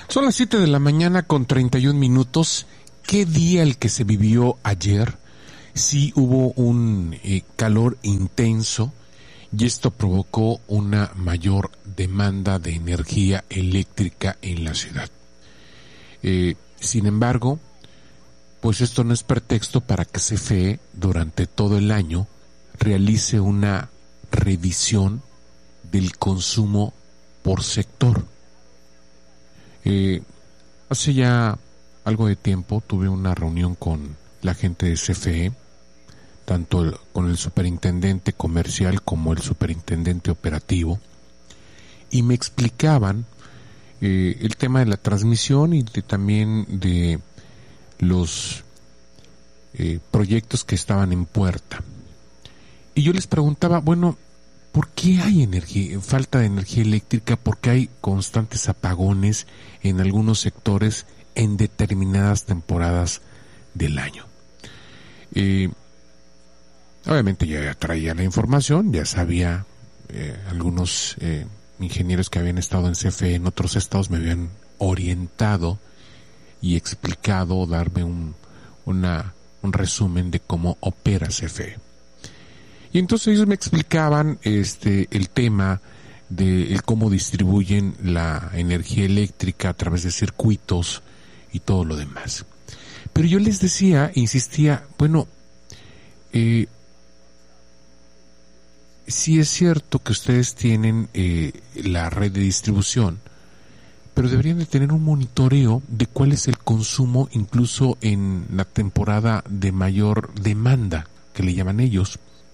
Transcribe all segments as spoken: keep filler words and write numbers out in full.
Son las siete de la mañana con treinta y un minutos. ¿Qué día el que se vivió ayer? Sí hubo un eh, calor intenso y esto provocó una mayor demanda de energía eléctrica en la ciudad. Eh, sin embargo, pues esto no es pretexto para que C F E durante todo el año realice una revisión del consumo por sector. Eh, hace ya algo de tiempo tuve una reunión con la gente de C F E, tanto el, con el superintendente comercial como el superintendente operativo, y me explicaban eh, el tema de la transmisión y de, también de los eh, proyectos que estaban en puerta. Y yo les preguntaba, bueno, ¿por qué hay energía, falta de energía eléctrica? ¿Por qué hay constantes apagones en algunos sectores en determinadas temporadas del año? Eh, obviamente ya traía la información, ya sabía, eh, algunos eh, ingenieros que habían estado en C F E en otros estados me habían orientado y explicado, darme un, una, un resumen de cómo opera C F E. Y entonces ellos me explicaban este el tema de el cómo distribuyen la energía eléctrica a través de circuitos y todo lo demás. Pero yo les decía, insistía, bueno, eh, sí es cierto que ustedes tienen eh, la red de distribución, pero deberían de tener un monitoreo de cuál es el consumo incluso en la temporada de mayor demanda, que le llaman ellos,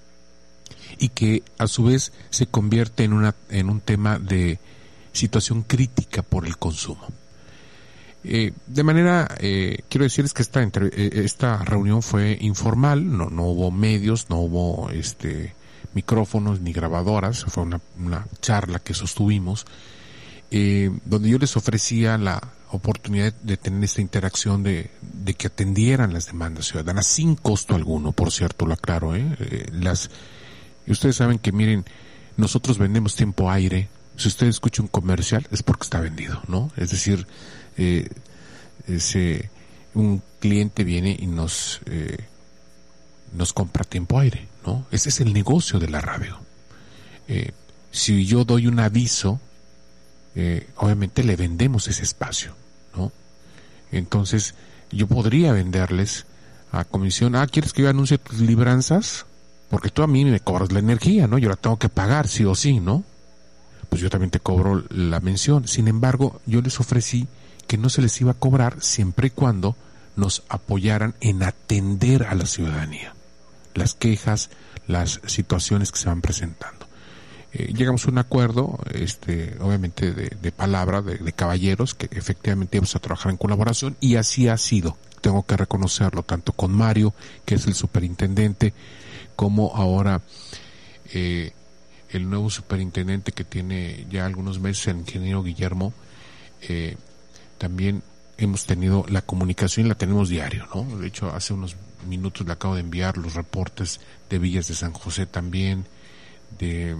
y que a su vez se convierte en una en un tema de situación crítica por el consumo. Eh, de manera, eh, quiero decirles que esta entre, eh, esta reunión fue informal, no no hubo medios, no hubo este micrófonos ni grabadoras, fue una, una charla que sostuvimos, eh, donde yo les ofrecía la oportunidad de tener esta interacción de, de que atendieran las demandas ciudadanas sin costo alguno, por cierto, lo aclaro, eh, eh las Y ustedes saben que, miren, nosotros vendemos tiempo aire. Si usted escucha un comercial es porque está vendido, ¿no? Es decir, eh, ese, un cliente viene y nos eh, nos compra tiempo aire, ¿no? Ese es el negocio de la radio. Eh, si yo doy un aviso, eh, obviamente le vendemos ese espacio, ¿no? Entonces, yo podría venderles a comisión, ah, ¿quieres que yo anuncie tus libranzas? Porque tú a mí me cobras la energía, ¿no? Yo la tengo que pagar, sí o sí, ¿no? Pues yo también te cobro la mención. Sin embargo, yo les ofrecí que no se les iba a cobrar siempre y cuando nos apoyaran en atender a la ciudadanía, las quejas, las situaciones que se van presentando. Eh, llegamos a un acuerdo, este, obviamente de, de palabra, de, de caballeros, que efectivamente íbamos a trabajar en colaboración, y así ha sido. Tengo que reconocerlo, tanto con Mario, que es el superintendente, como ahora eh, el nuevo superintendente que tiene ya algunos meses, el ingeniero Guillermo. Eh, también hemos tenido la comunicación y la tenemos diario, ¿no? De hecho, hace unos minutos le acabo de enviar los reportes de Villas de San José también, de,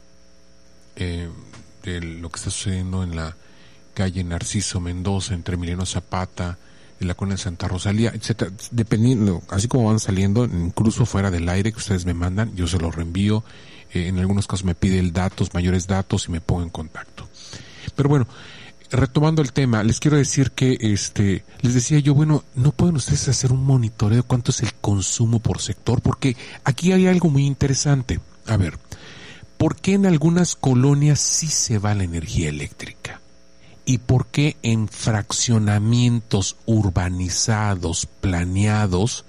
eh, de lo que está sucediendo en la calle Narciso Mendoza, entre Emiliano Zapata, en la colonia de Santa Rosalía, etcétera, dependiendo, así como van saliendo, incluso fuera del aire que ustedes me mandan, yo se los reenvío, eh, en algunos casos me pide el datos, mayores datos, y me pongo en contacto. Pero bueno, retomando el tema, les quiero decir que, este, les decía yo, bueno, ¿no pueden ustedes hacer un monitoreo de cuánto es el consumo por sector? Porque aquí hay algo muy interesante. A ver, ¿por qué en algunas colonias sí se va la energía eléctrica? ¿Y por qué en fraccionamientos urbanizados, planeados,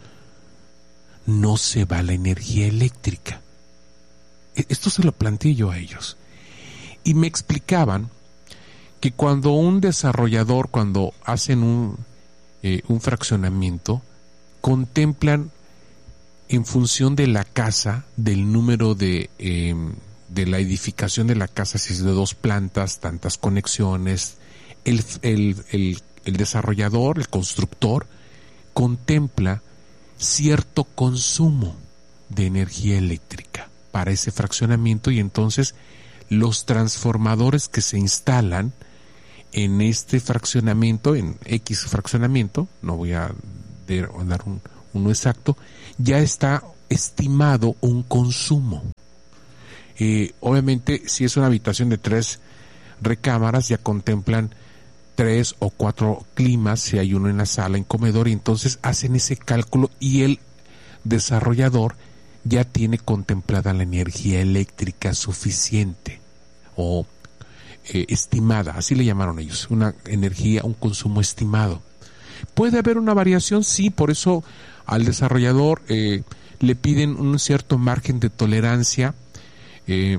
no se va la energía eléctrica? Esto se lo planteé yo a ellos. Y me explicaban que cuando un desarrollador, cuando hacen un, eh, un fraccionamiento, contemplan en función de la casa, del número de, eh, de la edificación de la casa, si es de dos plantas, tantas conexiones, El, el, el, el desarrollador, el constructor, contempla cierto consumo de energía eléctrica para ese fraccionamiento, y entonces los transformadores que se instalan en este fraccionamiento, en X fraccionamiento, no voy a dar un, uno exacto, ya está estimado un consumo. Eh, obviamente, si es una habitación de tres recámaras, ya contemplan tres o cuatro climas, si hay uno en la sala, en comedor, y entonces hacen ese cálculo y el desarrollador ya tiene contemplada la energía eléctrica suficiente o eh, estimada, así le llamaron ellos, una energía, un consumo estimado. ¿Puede haber una variación? Sí, por eso al desarrollador eh, le piden un cierto margen de tolerancia eh,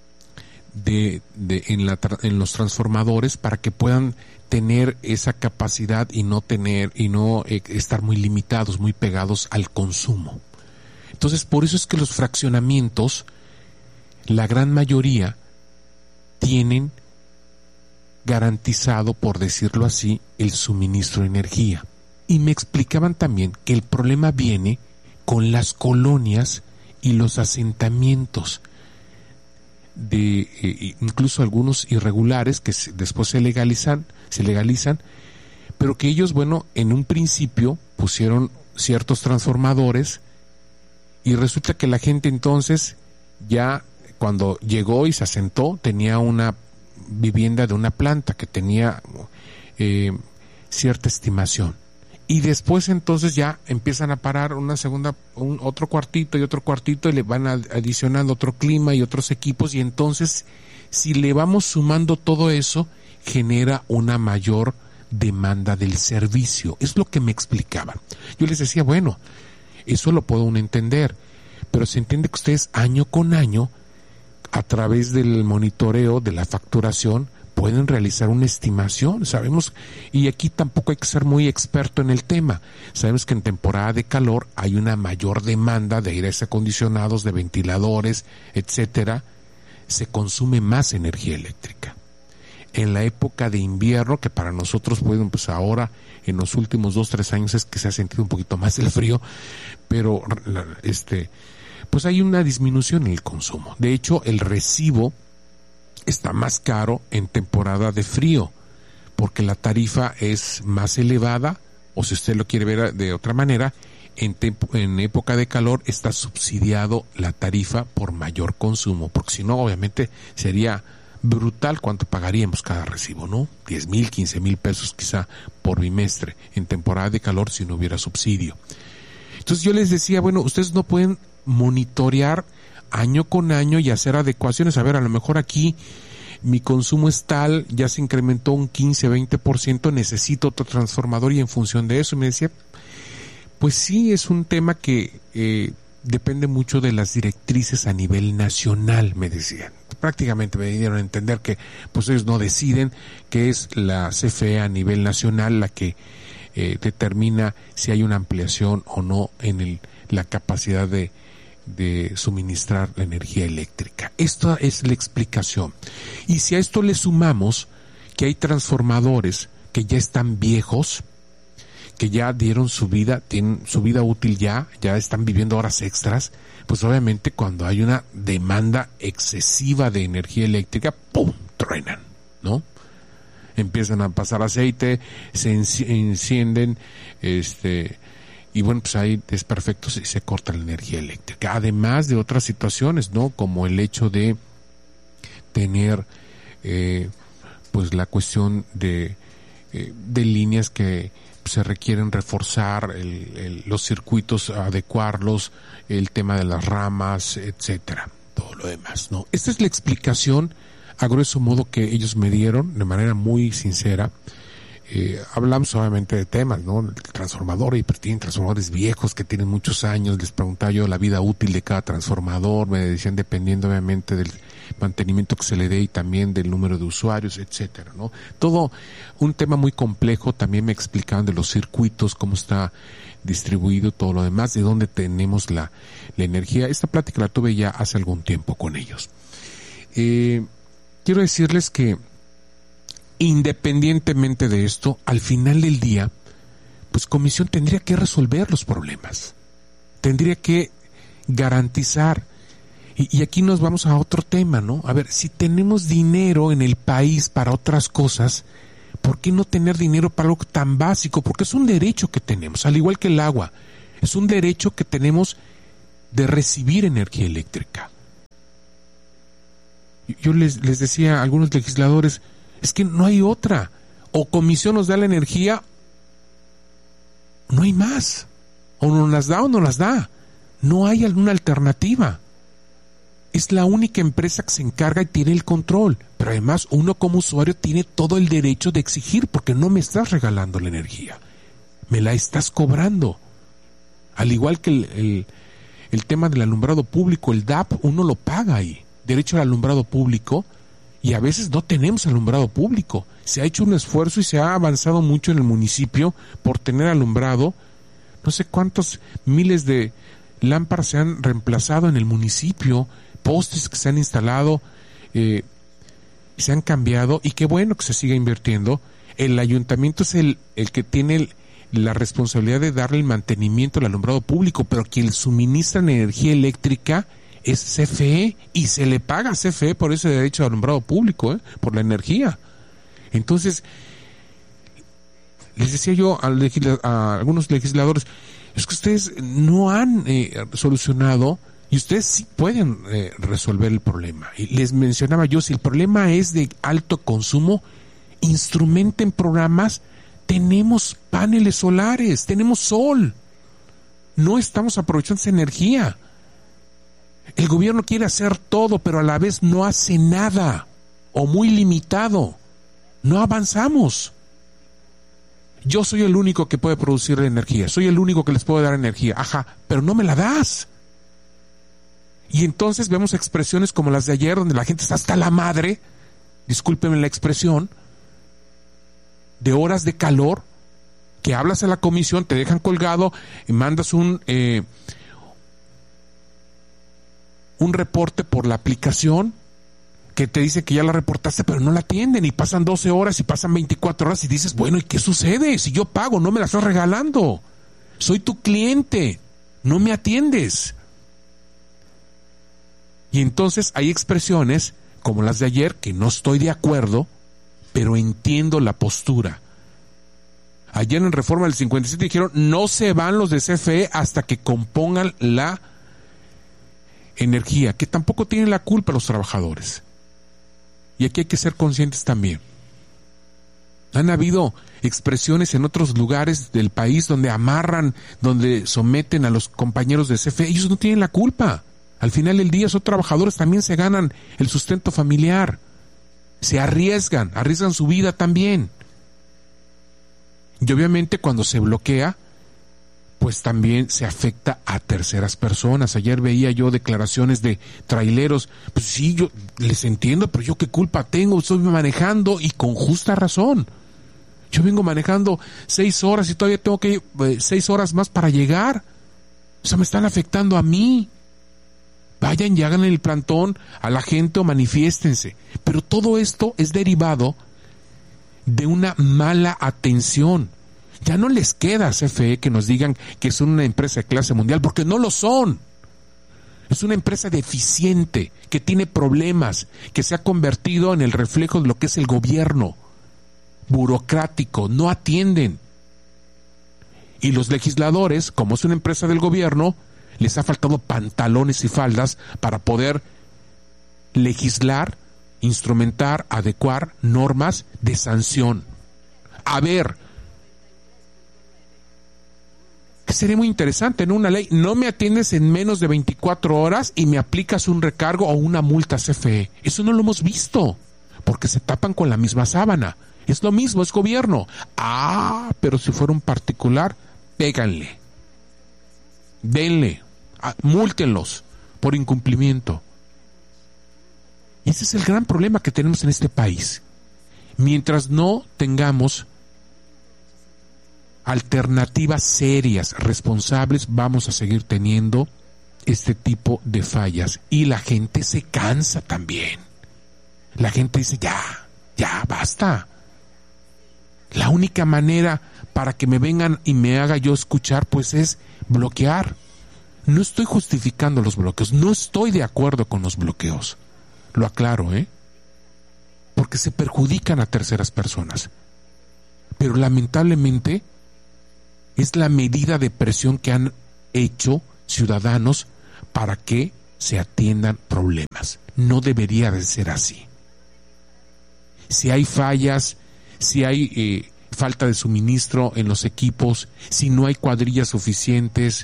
de, de en, la, en los transformadores para que puedan tener esa capacidad y no tener y no eh, estar muy limitados, muy pegados al consumo. Entonces, por eso es que los fraccionamientos, la gran mayoría, tienen garantizado, por decirlo así, el suministro de energía. Y me explicaban también que el problema viene con las colonias y los asentamientos, de eh, incluso algunos irregulares que se, después se legalizan, se legalizan, pero que ellos, bueno, en un principio pusieron ciertos transformadores y resulta que la gente entonces ya cuando llegó y se asentó tenía una vivienda de una planta que tenía eh, cierta estimación. Y después entonces ya empiezan a parar una segunda, un otro cuartito y otro cuartito y le van adicionando otro clima y otros equipos, y entonces si le vamos sumando todo eso genera una mayor demanda del servicio. Es lo que me explicaban. Yo les decía, bueno, eso lo puedo uno entender, pero se entiende que ustedes año con año a través del monitoreo de la facturación pueden realizar una estimación, sabemos, y aquí tampoco hay que ser muy experto en el tema. Sabemos que en temporada de calor hay una mayor demanda de aires acondicionados, de ventiladores, etcétera. Se consume más energía eléctrica. En la época de invierno, que para nosotros, bueno, pues ahora, en los últimos dos, tres años es que se ha sentido un poquito más el frío, pero este, pues hay una disminución en el consumo. De hecho, el recibo está más caro en temporada de frío, porque la tarifa es más elevada, o si usted lo quiere ver de otra manera, en, tempo, en época de calor está subsidiado la tarifa por mayor consumo, porque si no, obviamente sería brutal cuánto pagaríamos cada recibo, ¿no? diez mil, quince mil pesos quizá por bimestre en temporada de calor si no hubiera subsidio. Entonces yo les decía, bueno, ustedes no pueden monitorear año con año y hacer adecuaciones. A ver, a lo mejor aquí mi consumo es tal, ya se incrementó un quince, veinte por ciento, necesito otro transformador y en función de eso. Y me decía, pues sí, es un tema que eh, depende mucho de las directrices a nivel nacional, me decían. Prácticamente me dieron a entender que pues ellos no deciden, que es la C F E a nivel nacional la que eh, determina si hay una ampliación o no en el, la capacidad de de suministrar la energía eléctrica. Esta es la explicación. Y si a esto le sumamos que hay transformadores que ya están viejos, que ya dieron su vida, tienen su vida útil ya, ya están viviendo horas extras, pues obviamente cuando hay una demanda excesiva de energía eléctrica, ¡pum!, truenan, ¿no? Empiezan a pasar aceite, se encienden, este... y bueno, pues hay desperfectos y se corta la energía eléctrica. Además de otras situaciones, ¿no? Como el hecho de tener, eh, pues la cuestión de, eh, de líneas que se requieren reforzar, el, el, los circuitos, adecuarlos, el tema de las ramas, etcétera. Todo lo demás, ¿no? Esta es la explicación, a grueso modo, que ellos me dieron de manera muy sincera. Eh, hablamos obviamente de temas, ¿no? El transformador, y tienen transformadores viejos que tienen muchos años. Les preguntaba yo la vida útil de cada transformador, me decían dependiendo obviamente del mantenimiento que se le dé y también del número de usuarios, etcétera, ¿no? Todo un tema muy complejo. También me explicaban de los circuitos, cómo está distribuido todo lo demás, de dónde tenemos la, la energía. Esta plática la tuve ya hace algún tiempo con ellos. Eh, quiero decirles que independientemente de esto, al final del día, pues Comisión tendría que resolver los problemas, tendría que garantizar, y, y aquí nos vamos a otro tema, ¿no? A ver, si tenemos dinero en el país para otras cosas, ¿Por qué no tener dinero para algo tan básico? Porque es un derecho que tenemos, al igual que el agua. Es un derecho que tenemos de recibir energía eléctrica. Yo les, les decía a algunos legisladores, es que no hay otra. O Comisión nos da la energía, no hay más. O nos las da o no las da. No hay alguna alternativa. Es la única empresa que se encarga y tiene el control. Pero además uno como usuario tiene todo el derecho de exigir, porque no me estás regalando la energía, me la estás cobrando. Al igual que el, el, el tema del alumbrado público, el D A P, uno lo paga ahí, derecho al alumbrado público, y a veces no tenemos alumbrado público. Se ha hecho un esfuerzo y se ha avanzado mucho en el municipio por tener alumbrado. No sé cuántos miles de lámparas se han reemplazado en el municipio, postes que se han instalado, eh, se han cambiado, y qué bueno que se siga invirtiendo. El ayuntamiento es el, el que tiene el, la responsabilidad de darle el mantenimiento al alumbrado público, pero quien suministra energía eléctrica es C F E, y se le paga a C F E por ese derecho al alumbrado público, ¿eh? por la energía. Entonces, les decía yo a, legisla, a algunos legisladores, es que ustedes no han eh, solucionado, y ustedes sí pueden eh, resolver el problema. Y les mencionaba yo, si el problema es de alto consumo, instrumenten programas. Tenemos paneles solares, tenemos sol. No estamos aprovechando esa energía. El gobierno quiere hacer todo, pero a la vez no hace nada, o muy limitado. No avanzamos. Yo soy el único que puede producir energía, soy el único que les puede dar energía. Ajá, pero no me la das. Y entonces vemos expresiones como las de ayer, donde la gente está hasta la madre, discúlpenme la expresión, de horas de calor, que hablas a la comisión, te dejan colgado, y mandas un eh, un reporte por la aplicación que te dice que ya la reportaste, pero no la atienden, y pasan doce horas y pasan veinticuatro horas, y dices, bueno, ¿y qué sucede? Si yo pago, no me la estás regalando, soy tu cliente, no me atiendes. Y entonces hay expresiones como las de ayer que no estoy de acuerdo, pero entiendo la postura. Ayer en Reforma del cincuenta y siete dijeron, no se van los de C F E hasta que compongan la energía, que tampoco tienen la culpa los trabajadores. Y aquí hay que ser conscientes también. Han habido expresiones en otros lugares del país donde amarran, donde someten a los compañeros de C F E. Ellos no tienen la culpa. Al final del día, esos trabajadores también se ganan el sustento familiar. Se arriesgan, arriesgan su vida también. Y obviamente cuando se bloquea, pues también se afecta a terceras personas. Ayer veía yo declaraciones de traileros. Pues sí, yo les entiendo, pero yo qué culpa tengo, estoy manejando, y con justa razón. Yo vengo manejando seis horas y todavía tengo que eh, seis horas más para llegar. O sea, me están afectando a mí. Vayan y hagan el plantón a la gente o manifiéstense. Pero todo esto es derivado de una mala atención. Ya no les queda a C F E que nos digan que son una empresa de clase mundial, porque no lo son. Es una empresa deficiente, que tiene problemas, que se ha convertido en el reflejo de lo que es el gobierno. Burocrático, no atienden. Y los legisladores, como es una empresa del gobierno, les ha faltado pantalones y faldas para poder legislar, instrumentar, adecuar normas de sanción. A ver, que sería muy interesante, ¿no? Una ley, no me atiendes en menos de veinticuatro horas y me aplicas un recargo o una multa C F E. Eso no lo hemos visto, porque se tapan con la misma sábana. Es lo mismo, es gobierno. Ah, pero si fuera un particular, péganle. Denle. Ah, múltenlos por incumplimiento. Y ese es el gran problema que tenemos en este país. Mientras no tengamos alternativas serias, responsables, vamos a seguir teniendo este tipo de fallas. Y la gente se cansa también. La gente dice, ya, ya, basta. La única manera para que me vengan y me haga yo escuchar, pues es bloquear. No estoy justificando los bloqueos, no estoy de acuerdo con los bloqueos. Lo aclaro, ¿eh? Porque se perjudican a terceras personas. pero lamentablemente es la medida de presión que han hecho ciudadanos para que se atiendan problemas. No debería de ser así. Si hay fallas, si hay eh, falta de suministro en los equipos, si no hay cuadrillas suficientes,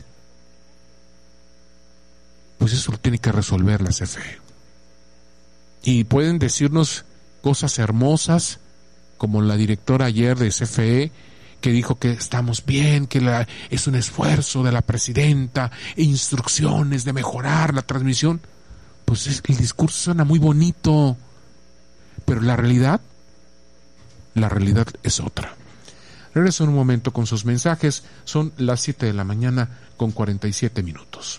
pues eso lo tiene que resolver la C F E. Y pueden decirnos cosas hermosas, como la directora ayer de C F E, que dijo que estamos bien, que la, es un esfuerzo de la presidenta, e instrucciones de mejorar la transmisión. Pues es que el discurso suena muy bonito, pero la realidad, la realidad es otra. Regreso en un momento con sus mensajes. Son las siete de la mañana con cuarenta y siete minutos.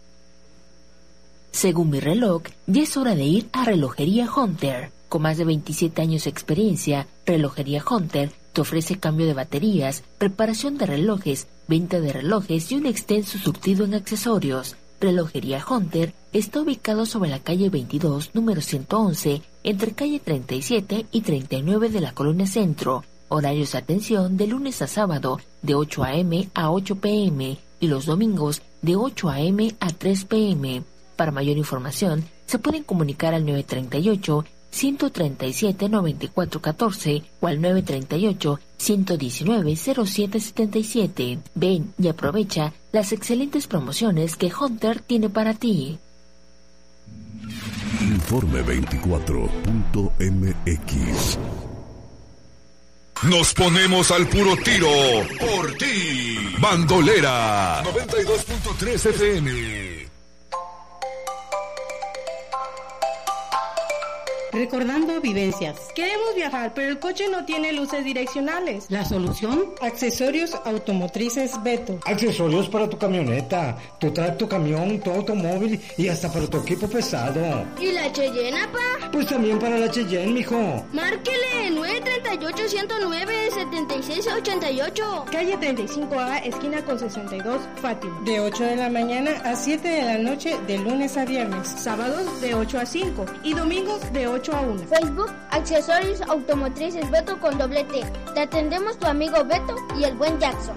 Según mi reloj, ya es hora de ir a Relojería Hunter. Con más de veintisiete años de experiencia, Relojería Hunter te ofrece cambio de baterías, reparación de relojes, venta de relojes y un extenso surtido en accesorios. Relojería Hunter está ubicado sobre la calle veintidós, número ciento once, entre calle treinta y siete y treinta y nueve de la Colonia Centro. Horarios de atención de lunes a sábado de ocho a eme a ocho pe eme y los domingos de ocho a eme a tres pe eme. Para mayor información, se pueden comunicar al nueve treinta y ocho, ciento treinta y siete, noventa y cuatro catorce o al nueve treinta y ocho, ciento diecinueve, cero siete setenta y siete. Ven y aprovecha las excelentes promociones que Hunter tiene para ti. Informe veinticuatro punto eme equis. Nos ponemos al puro tiro por ti. Bandolera noventa y dos punto tres efe eme. Recordando vivencias. Queremos viajar, pero el coche no tiene luces direccionales. ¿La solución? Accesorios automotrices Beto. Accesorios para tu camioneta, tu tracto camión, tu automóvil y hasta para tu equipo pesado. ¿Y la Cheyenne, pa? Pues también para la Cheyenne, mijo. Márquele nueve treinta y ocho, ciento nueve, setenta y seis ochenta y ocho. Calle treinta y cinco A, esquina con sesenta y dos, Fátima. De ocho de la mañana a siete de la noche, de lunes a viernes. Sábados de ocho a cinco y domingos de ocho a una. Facebook, Accesorios Automotrices Beto con doble T. Te atendemos tu amigo Beto y el buen Jackson.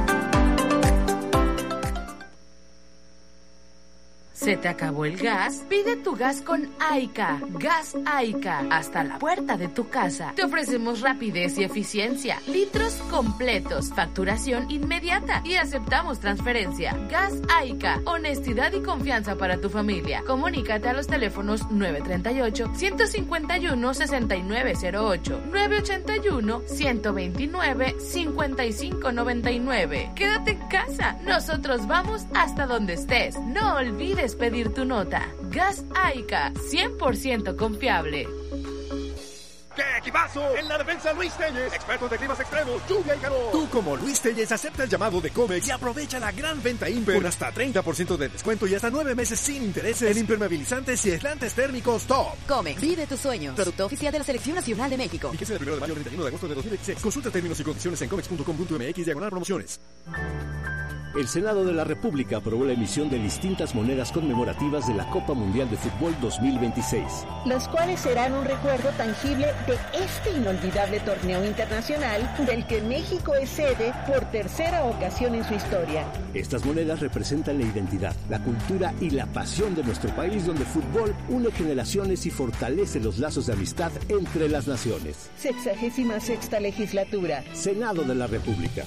¿Se te acabó el gas? Pide tu gas con Aica. Gas Aica. Hasta la puerta de tu casa. Te ofrecemos rapidez y eficiencia. Litros completos. Facturación inmediata. Y aceptamos transferencia. Gas Aica. Honestidad y confianza para tu familia. Comunícate a los teléfonos nueve treinta y ocho, ciento cincuenta y uno, sesenta y nueve cero ocho, nueve ochenta y uno, ciento veintinueve, cincuenta y cinco noventa y nueve. Quédate en casa. Nosotros vamos hasta donde estés. No olvides pedir tu nota. Gas Aica, cien por ciento confiable. ¡Qué equipazo! En la defensa Luis Telles, expertos de climas extremos, lluvia y calor. Tú como Luis Telles acepta el llamado de Comex y aprovecha la gran venta Imper con hasta treinta por ciento de descuento y hasta nueve meses sin intereses en impermeabilizantes y aislantes térmicos top. Comex, vive tus sueños. Producto oficial de la Selección Nacional de México. Fíjese del primero de mayo al treinta y uno de agosto de dos mil veintiséis. Consulta términos y condiciones en comex punto com punto eme equis diagonal promociones. El Senado de la República aprobó la emisión de distintas monedas conmemorativas de la Copa Mundial de Fútbol dos mil veintiséis. Las cuales serán un recuerdo tangible de este inolvidable torneo internacional del que México es sede por tercera ocasión en su historia. Estas monedas representan la identidad, la cultura y la pasión de nuestro país, donde el fútbol une generaciones y fortalece los lazos de amistad entre las naciones. Sexagésima sexta legislatura. Senado de la República.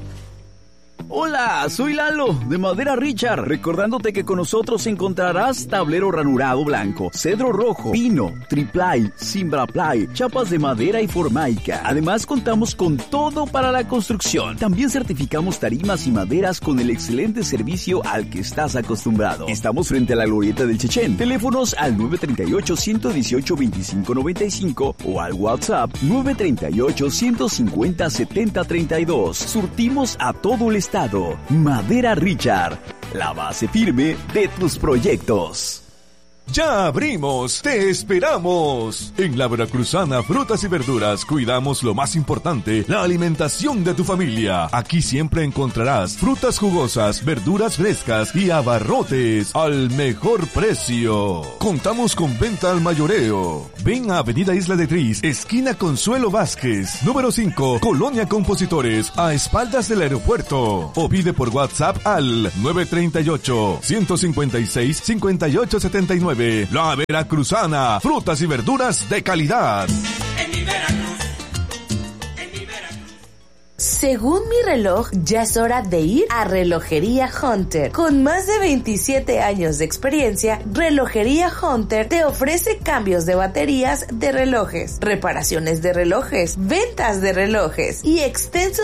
Hola, soy Lalo, de Madera Richard, recordándote que con nosotros encontrarás tablero ranurado blanco, cedro rojo, pino, triplay, cimbraplay, chapas de madera y formaica. Además, contamos con todo para la construcción. También certificamos tarimas y maderas con el excelente servicio al que estás acostumbrado. Estamos frente a la Glorieta del Chechén. Teléfonos al nueve treinta y ocho, ciento dieciocho, veinticinco noventa y cinco o al WhatsApp nueve treinta y ocho, ciento cincuenta, setenta treinta y dos. Surtimos a todo el estado. Madera Richard, la base firme de tus proyectos. ¡Ya abrimos! ¡Te esperamos! En la Veracruzana Frutas y Verduras cuidamos lo más importante, la alimentación de tu familia. Aquí siempre encontrarás frutas jugosas, verduras frescas y abarrotes al mejor precio. Contamos con venta al mayoreo. Ven a Avenida Isla de Tris, esquina Consuelo Vázquez, número cinco, Colonia Compositores, a espaldas del aeropuerto. O pide por WhatsApp al nueve tres ocho, uno cinco seis, cinco ocho siete nueve. La Veracruzana, frutas y verduras de calidad. En mi Veracruz, en mi Veracruz. Según mi reloj, ya es hora de ir a Relojería Hunter. Con más de veintisiete años de experiencia, Relojería Hunter te ofrece cambios de baterías de relojes, reparaciones de relojes, ventas de relojes y extenso